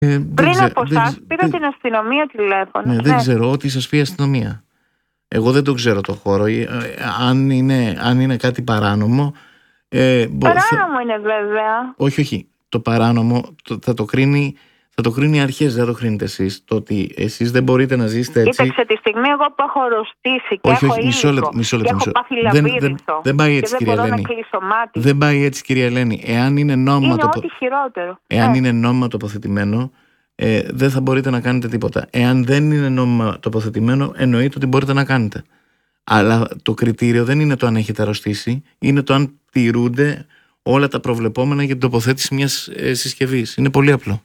Πριν από εσάς πήρα την αστυνομία τηλέφωνο. Δεν ξέρω, ό,τι σας πει η αστυνομία. Εγώ δεν το ξέρω το χώρο. Αν είναι κάτι παράνομο. Παράνομο είναι βέβαια. Όχι. Το παράνομο θα το κρίνει οι αρχές, δεν το κρίνετε εσείς. Το ότι εσείς δεν μπορείτε να ζήσετε έτσι. Κοίταξε, τη στιγμή εγώ που έχω αρρωστήσει και έχω ήλικο και έχω πάθει λαβύρινθο δεν πάει έτσι, και δεν μπορώ να κλείσω μάτι. Δεν πάει έτσι, κυρία Ελένη. Εάν είναι νόμιμα, ό,τι χειρότερο. Εάν είναι νόμιμα τοποθετημένο, δεν θα μπορείτε να κάνετε τίποτα. Εάν δεν είναι νόμιμα τοποθετημένο, εννοείται ότι μπορείτε να κάνετε. Αλλά το κριτήριο δεν είναι το αν έχετε αρρωστήσει, είναι το αν τηρούνται όλα τα προβλεπόμενα για την τοποθέτηση μιας συσκευής. Είναι πολύ απλό.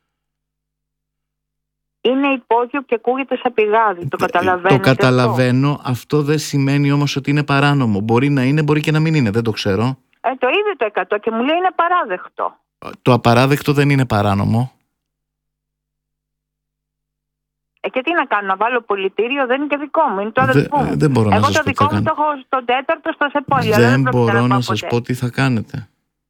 Είναι υπόγειο και ακούγεται σαν πηγάδι. Το καταλαβαίνω. Το καταλαβαίνω. Αυτό δεν σημαίνει όμως ότι είναι παράνομο. Μπορεί να είναι, μπορεί και να μην είναι. Δεν το ξέρω. Το είδε το 100 και μου λέει είναι παράδεκτο. Το απαράδεκτο δεν είναι παράνομο. Και τι να κάνω, να βάλω πολιτήριο, δεν είναι και δικό μου, είναι το αδελφό μου. Δεν μπορώ εγώ να σας το πω δικό τι μου το έχω στον 4ο στο Σεπόλιο. Δεν μπορώ να σας πω τι θα κάνετε.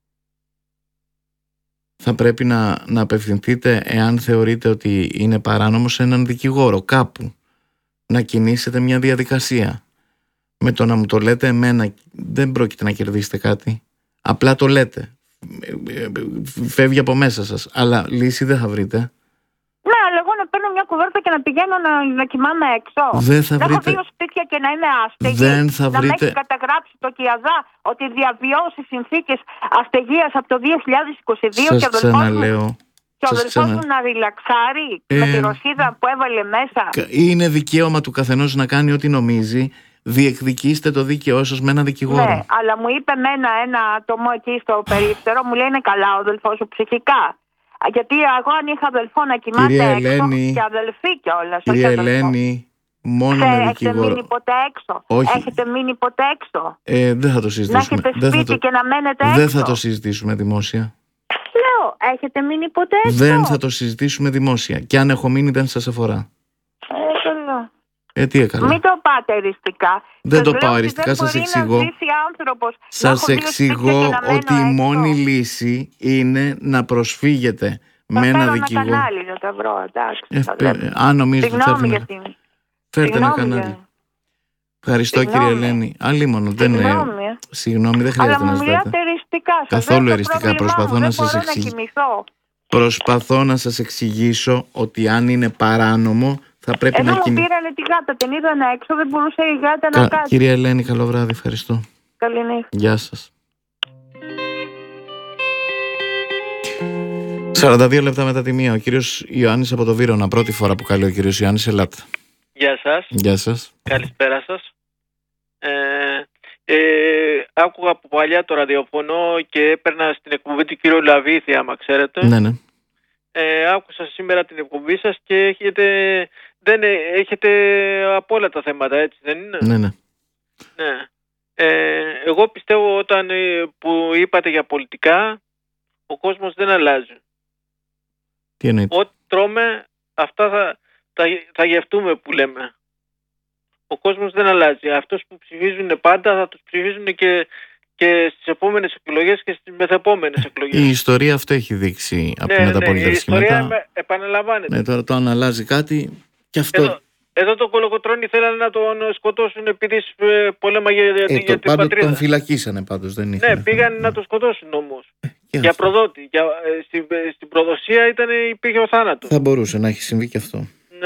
Θα πρέπει να απευθυνθείτε, εάν θεωρείτε ότι είναι παράνομο, σε έναν δικηγόρο κάπου. Να κινήσετε μια διαδικασία. Με το να μου το λέτε εμένα δεν πρόκειται να κερδίσετε κάτι. Απλά το λέτε. Φεύγει από μέσα σας. Αλλά λύση δεν θα βρείτε. Ναι, αλλά εγώ να παίρνω μια κουβέρτα και να πηγαίνω να κοιμάμαι έξω. Δεν θα να βρείτε. έχω 2 σπίτια και να είμαι άστεγη. Δεν θα να βρείτε. με έχει καταγράψει το ΚΙΑΔΑ ότι διαβιώσει συνθήκες αστεγίας από το 2022 σας και ο ξαναλέω. Και ο αδελφός μου να ριλαξάρει με τη ρωσίδα που έβαλε μέσα. Είναι δικαίωμα του καθενός να κάνει ό,τι νομίζει. Διεκδικήστε το δίκαιό σας με έναν δικηγόρο. Ναι, αλλά μου είπε ένα άτομο εκεί στο περίπτερο, μου λέει είναι καλά ο αδελφός σου ψυχικά. Γιατί εγώ αν είχα αδελφό να κοιμάται έξω και αδελφή κιόλας. Κυρία Ελένη, μόνο με δικηγόρο. Έχετε μείνει ποτέ έξω? Όχι. Έχετε μείνει ποτέ έξω? Δεν θα το συζητήσουμε. Να έχετε σπίτι και να μένετε έξω? Δεν θα το συζητήσουμε δημόσια. Λέω, έχετε μείνει ποτέ έξω? Δεν θα το συζητήσουμε δημόσια. Και αν έχω μείνει δεν σας αφορά. Τι έκανα? Μην το πάτε εριστικά. Δεν το πάω εριστικά, σας εξηγώ. Σας εξηγώ ότι η μόνη λύση είναι να προσφύγετε με ένα δικηγόρο. Ένα κανάλι να τα βρω, εντάξει. Αν νομίζετε ότι Συγγνώμη για την... Φέρτε ένα κανάλι. Ευχαριστώ, κύριε Ελένη. Αλίμονο, δεν είναι. Συγγνώμη, δεν χρειάζεται να ζητάτε. Αλλά μου μιλάτε εριστικά. Καθόλου εριστικά. Προσπαθώ να σας εξηγήσω ότι αν είναι παράνομο θα πρέπει να κινηθεί. Μου πήρανε τη γάτα, την είδανε έξω, δεν μπορούσε η γάτα να κάτσει. Κυρία Ελένη, καλό βράδυ, ευχαριστώ. Καληνύχτα. Γεια σας. 42 λεπτά μετά τη μία, ο κύριος Ιωάννης από το Βύρωνα. Πρώτη φορά που καλεί ο κύριος Ιωάννης, ελάτε. Γεια σας. Γεια σας. Καλησπέρα σας. Άκουγα από παλιά το ραδιοφωνό και έπαιρνα στην εκπομπή του κύριου Λαβίθη, άμα ξέρετε. Ναι. Άκουσα σήμερα την εκπομπή σας και έχετε από όλα τα θέματα, έτσι δεν είναι? Ναι. Εγώ πιστεύω όταν που είπατε για πολιτικά, ο κόσμος δεν αλλάζει. Τι εννοείται? Ό,τι τρώμε, αυτά θα γευτούμε που λέμε. Ο κόσμος δεν αλλάζει. Αυτούς που ψηφίζουν πάντα θα τους ψηφίζουν και στις επόμενες εκλογές και στις μεθεπόμενες εκλογές. Η ιστορία αυτό έχει δείξει από την μεταπολίτευση. Η ιστορία επαναλαμβάνεται. Ναι, τώρα το αν αλλάζει κάτι και αυτό. Εδώ τον Κολοκοτρώνη θέλανε να τον σκοτώσουν επειδή πολέμαγε για την πατρίδα. Τον φυλακίσανε πάντως, δεν είχε. Ναι, πήγανε να τον σκοτώσουν όμως. Για προδότη. Στην προδοσία υπήρχε ο θάνατος. Θα μπορούσε να έχει συμβεί και αυτό.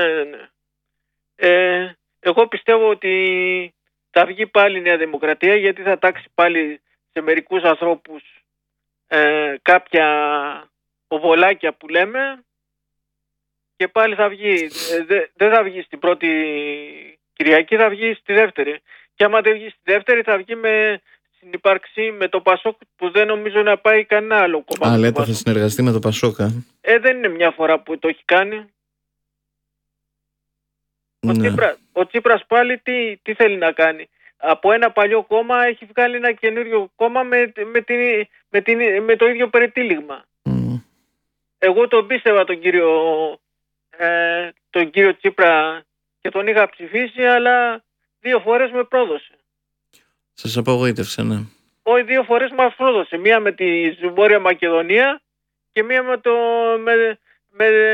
Ναι. Εγώ πιστεύω ότι θα βγει πάλι η Νέα Δημοκρατία, γιατί θα τάξει πάλι σε μερικούς ανθρώπους κάποια οβολάκια που λέμε και πάλι θα βγει. Δεν θα βγει στην πρώτη Κυριακή, θα βγει στη δεύτερη. Και άμα δεν βγει στη δεύτερη θα βγει με συνυπάρξη με το Πασόκ, που δεν νομίζω να πάει κανένα άλλο κομμάτι. Λέτε θα συνεργαστεί με το Πασόκα. Δεν είναι μια φορά που το έχει κάνει. Ο Τσίπρας πάλι τι θέλει να κάνει? Από ένα παλιό κόμμα έχει βγάλει ένα καινούριο κόμμα με το ίδιο περιτύλιγμα. Εγώ τον πίστευα τον κύριο Τσίπρα και τον είχα ψηφίσει, αλλά 2 φορές με πρόδωσε. Σας απογοήτευσε, ναι. Όχι, 2 φορές μας πρόδωσε. Μία με τη Βόρεια Μακεδονία και μία με